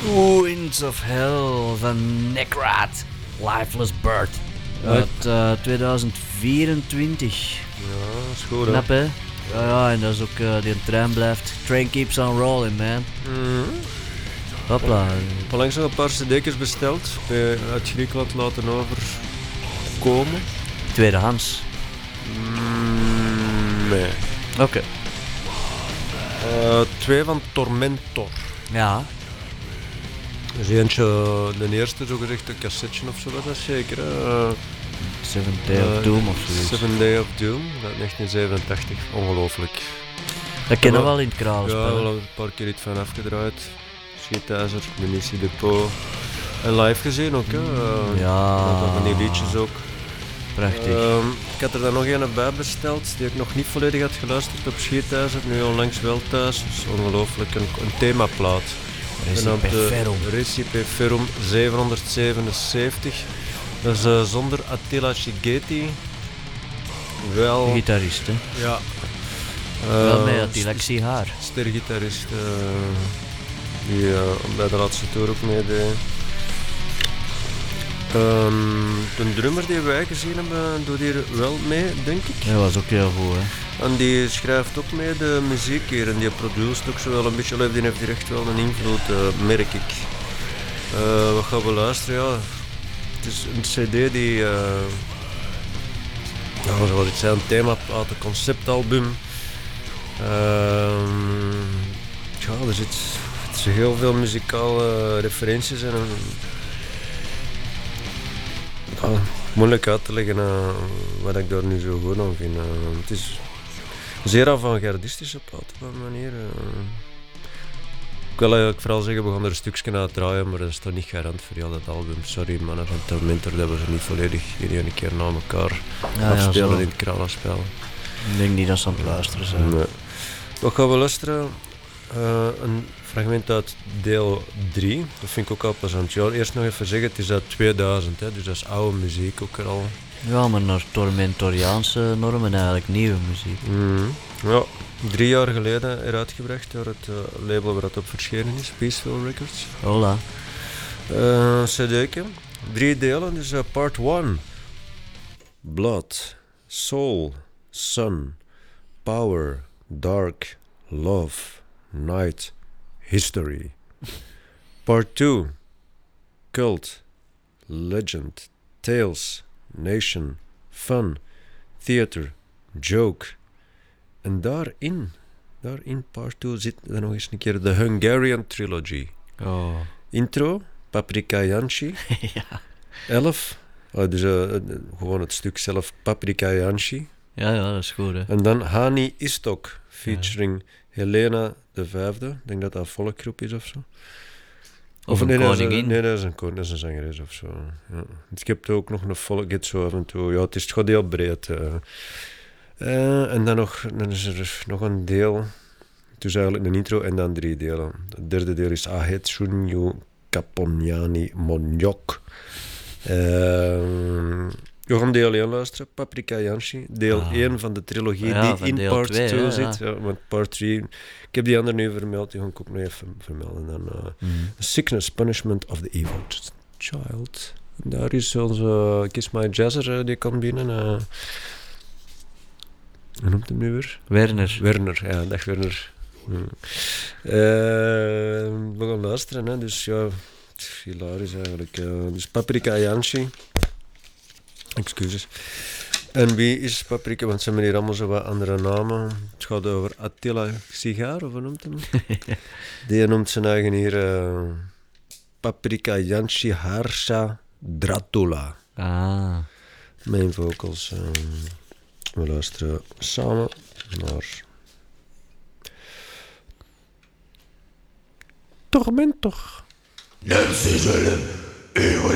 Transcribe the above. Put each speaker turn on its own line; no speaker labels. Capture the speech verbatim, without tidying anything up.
Winds of Hell van Necrat, Lifeless Bird. Uit uh, tweeduizend vierentwintig.
Ja, dat is goed, hè.
Knap, hè? Ja, ja, en dat is ook, uh, die trein blijft. Train keeps on rolling, man.
Mm-hmm.
Hopla.
Onlangs nog een paar cd'tjes besteld, bij, uit Griekenland laten overkomen.
Tweedehands?
Mm, nee.
Oké. Okay.
Uh, twee van Tormentor.
Ja.
Dus eentje, de eerste zogezegd een cassetje of zo, dat is zeker. Uh,
Seventh Day of Doom of zoiets.
Seventh Day of Doom, uit negentien zevenentachtig, ongelooflijk.
Dat kennen we wel in het kralenspel.
Ja, we hebben een paar keer iets van afgedraaid. Schietijzer, munitiedepot. En live gezien ook, hè. Uh,
ja.
Dat van die liedjes ook.
Prachtig.
Uh, ik had er dan nog een bij besteld, die ik nog niet volledig had geluisterd op Schietijzer, nu onlangs wel thuis. Dat is ongelooflijk, een, een themaplaat.
Recipe Ferrum.
Recipe Ferrum zevenhonderdzevenenzeventig. Dat is uh, zonder Attila Szigeti. Wel...
Gitarist, hè?
Ja.
Uh, wel met Attila, ik zie haar.
Stergitarist. Uh, die uh, bij de laatste tour ook meedeed. Um, de drummer die wij gezien hebben, doet hier wel mee, denk ik.
Dat was ook heel goed, hè.
En die schrijft ook mee de muziek hier en die produceert ook zo wel een beetje, die heeft hier echt wel een invloed, uh, merk ik. Uh, wat gaan we luisteren? Ja, het is een cd die, uh, ja, zoals ik zei, een themaplaat, een conceptalbum. Uh, ja, er zit, er zit heel veel muzikale referenties in. En, ja, moeilijk uit te leggen uh, wat ik daar nu zo goed aan vind. Uh, het is een zeer avant-gardistische plaat op een manier. Uh. Ik wil eigenlijk vooral zeggen, we gaan er een stukje uit draaien, maar dat is toch niet garant voor heel dat album. Sorry mannen van Tormentor, dat we ze niet volledig in één keer na elkaar ja, afspelen ja, in het kralenspel.
Ik denk niet dat ze aan het luisteren zijn.
Nee. Wat gaan we luisteren? Uh, een fragment uit deel drie, dat vind ik ook al plezant. Ja, eerst nog even zeggen, het is uit tweeduizend, hè, dus dat is oude muziek ook er al.
Ja, maar naar Tormentoriaanse normen eigenlijk nieuwe muziek.
Mm. Ja, drie jaar geleden eruit gebracht door het uh, label waar het op verschenen is, Peaceful Records.
Hola.
Uh, cd'tje, drie delen, dus uh, part one. Blood, Soul, Sun, Power, Dark, Love, Night, History. Part two. Cult, Legend, Tales, Nation, Fun, Theater, Joke. En daarin, daarin part two zit dan nog eens een keer de Hungarian Trilogy.
Oh.
Intro, Paprika Janshi.
Ja.
elf. Oh, dus uh, gewoon het stuk zelf, Paprika Janshi.
Ja, ja, dat is goed, hè.
En dan Hani Istok, featuring ja. Helena de Vijfde. Ik denk dat dat een volkgroep is of zo.
Of, of een nee, koningin.
Nee, dat is een, dat is een zangeres of zo. Ja. Ik heb ook nog een volk, het zo af en toe. Ja, het is gewoon heel breed. Uh. Uh, en dan, nog, dan is er nog een deel. Dus eigenlijk een intro en dan drie delen. Het derde deel is Ahet Shunyu Kaponyani Monjok. Uh, We gaan deel één luisteren, Paprika Janshi. Deel ah. één van de trilogie ja, die in part twee ja, zit. Ja. Ja, want part drie, ik heb die andere nu vermeld, die ga ik ook nog even vermelden. Dan, uh, mm. Sickness, Punishment of the Evil Child. En daar is onze Kiss My Jazzer, uh, die kan binnen. Uh, hoe noemt hem nu weer?
Werner.
Werner, ja, dag Werner. Mm. Uh, we gaan luisteren, hè, dus ja, hilarisch eigenlijk. Uh, dus Paprika Janshi. Excuses. En wie is Paprika? Want ze hebben hier allemaal zo wat andere namen. Het gaat over Attila Sigaar, of hoe noemt hem? Die noemt zijn eigen hier uh, Paprika Janshi Harsha Dratula.
Ah.
Mijn vocals. Uh, we luisteren samen naar Tormentor.